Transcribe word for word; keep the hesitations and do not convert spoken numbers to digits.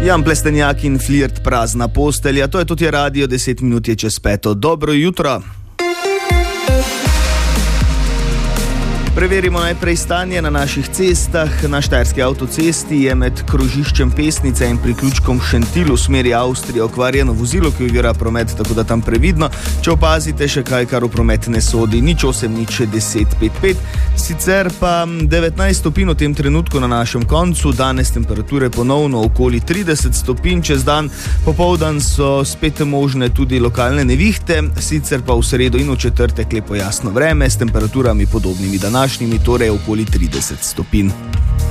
Jan Plestenjak in Flirt prazna postelja, to je tudi radio, deset minut je čez peto. Dobro jutro. Preverimo najprej stanje na naših cestah. Na štajerski avtocesti je med krožiščem Pesnice in priključkom Šentil v smeri Avstrije okvarjeno vozilo, ki ovira promet, tako da tam previdno. Če opazite še kaj, kar v promet ne sodi, nič osem nič deset pet pet. Sicer pa devetnajst stopinj v tem trenutku na našem koncu, danes temperature ponovno okoli trideset stopinj, čez dan popoldan so spet možne tudi lokalne nevihte, sicer pa v sredo in v četrtek lepo jasno vreme s temperaturami podobnimi današnjimi, torej okoli trideset stopinj.